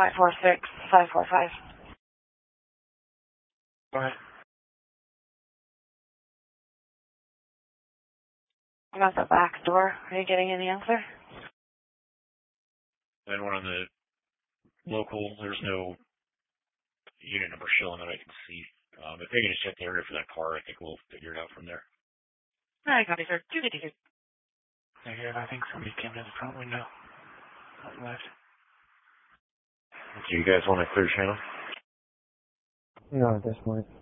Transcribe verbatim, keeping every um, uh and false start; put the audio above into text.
five four six, five four five. Go ahead. I'm at the back door. Are you getting any answer? Anyone on the local, there's no unit number showing that I can see. Um, if they can just check the area for that car, I think we'll figure it out from there. All right, copy, sir. Do, do, do, do. Negative, I think somebody came to the front window. Left. Do you guys want to clear channel? No, at this point.